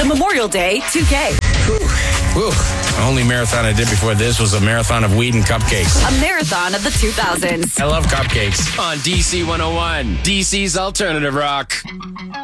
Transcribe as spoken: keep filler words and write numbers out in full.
The Memorial Day two K. Whew. The only marathon I did before this was a marathon of weed and cupcakes. A marathon of the two thousands. I love cupcakes. On D C one oh one, D C's Alternative Rock.